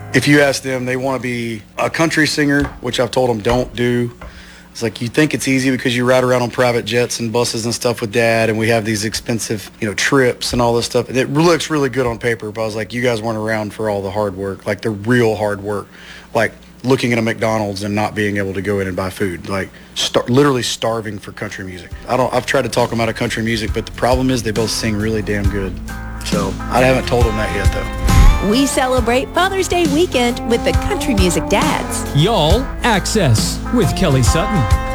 if you ask them, they want to be a country singer, which I've told them don't do. It's like you think it's easy because you ride around on private jets and buses and stuff with Dad, and we have these expensive, trips and all this stuff. And it looks really good on paper, but I was like, you guys weren't around for all the hard work, like the real hard work, like looking at a McDonald's and not being able to go in and buy food, like literally starving for country music. I've tried to talk them out of country music, but the problem is they both sing really damn good. So I haven't told them that yet, though. We celebrate Father's Day weekend with the Country Music Dads. Y'all Access with Kelly Sutton.